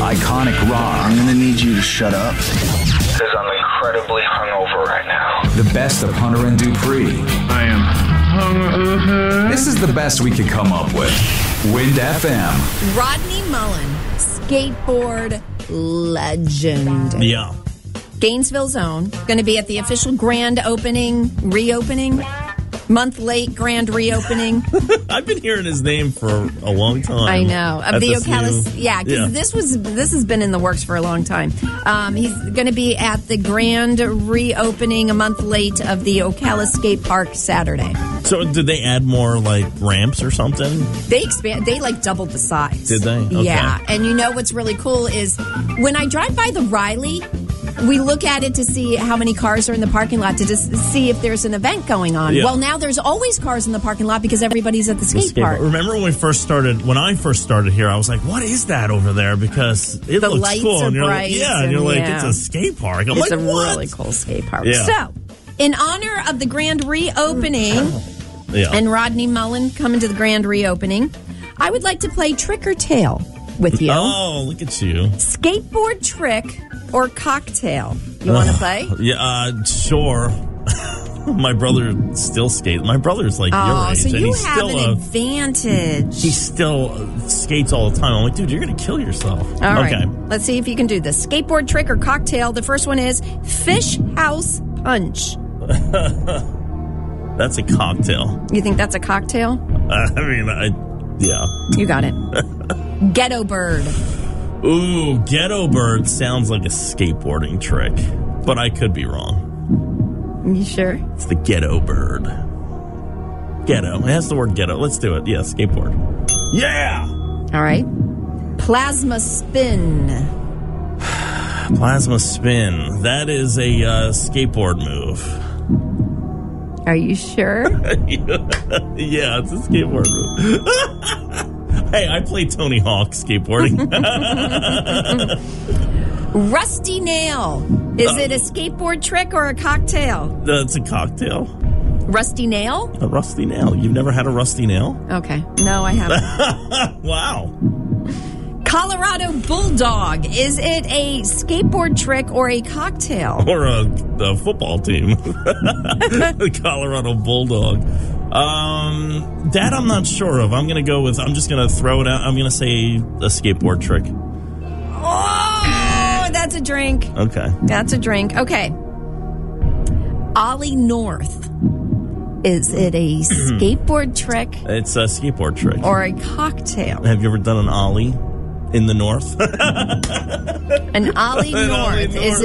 iconic rock. I'm going to need you to shut up. Because I'm incredibly hungover right now. The best of Hunter and Dupree. I am hungover. This is the best we could come up with. Wind FM. Rodney Mullen, skateboard legend. Yeah. Gainesville's own. Going to be at the official grand reopening. Month late grand reopening. I've been hearing his name for a long time. I know. Of the Ocala. Yeah, because this has been in the works for a long time. He's going to be at the grand reopening a month late of the Ocala Skate Park Saturday. So did they add more like ramps or something? They like doubled the size. Did they? Okay. Yeah. And you know what's really cool is when I drive by the Riley, we look at it to see how many cars are in the parking lot to just see if there's an event going on. Yeah. Well, now there's always cars in the parking lot because everybody's at the skate park. Remember when I first started here, I was like, what is that over there? Because it the looks lights cool. are And you're bright. like, you're like, it's a skate park. It's a really cool skate park. Yeah. So, in honor of the grand reopening and Rodney Mullen coming to the grand reopening, I would like to play Trick or Tail with you. Oh, look at you. Skateboard trick or cocktail. You want to play? Yeah, sure. My brother still skates. My brother's like your age. So and you he's have still an advantage. He still skates all the time. I'm like, dude, you're going to kill yourself. All right. Okay. Let's see if you can do this. Skateboard trick or cocktail. The first one is Fish House Punch. That's a cocktail. You think that's a cocktail? Yeah. You got it. Ghetto Bird. Ooh, Ghetto Bird sounds like a skateboarding trick, but I could be wrong. You sure? It's the Ghetto Bird. Ghetto. It has the word ghetto. Let's do it. Yeah, skateboard. Yeah! All right. Plasma Spin. Plasma Spin. That is a skateboard move. Are you sure? Yeah, it's a skateboard move. Hey, I play Tony Hawk skateboarding. Rusty Nail. Is it a skateboard trick or a cocktail? That's a cocktail. Rusty Nail? A rusty nail. You've never had a rusty nail? Okay. No, I haven't. Wow. Colorado Bulldog. Is it a skateboard trick or a cocktail? Or a football team. The Colorado Bulldog. That I'm not sure of. I'm just going to throw it out. I'm going to say a skateboard trick. Oh, that's a drink. Okay. That's a drink. Okay. Ollie North. Is it a skateboard trick? It's a skateboard trick. Or a cocktail? Have you ever done an ollie in the north? An Ollie North. Is